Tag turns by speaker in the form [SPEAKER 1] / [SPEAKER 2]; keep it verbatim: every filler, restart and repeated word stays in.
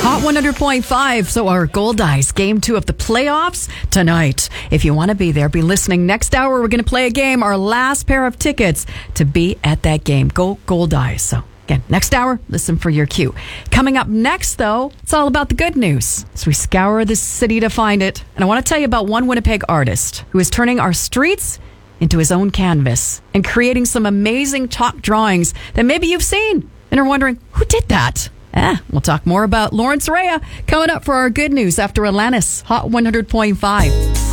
[SPEAKER 1] Hot one hundred point five. So our Gold Eyes game two of the playoffs tonight. If you want to be there, be listening. Next hour, we're going to play a game. Our last pair of tickets to be at that game. Go Gold Eyes. So again, next hour, listen for your cue. Coming up next, though, it's all about the good news as we scour the city to find it. And I want to tell you about one Winnipeg artist who is turning our streets into his own canvas and creating some amazing chalk drawings that maybe you've seen and are wondering, who did that? Eh, we'll talk more about Lawrence Rea coming up for our good news after Alanis, Hot one hundred point five.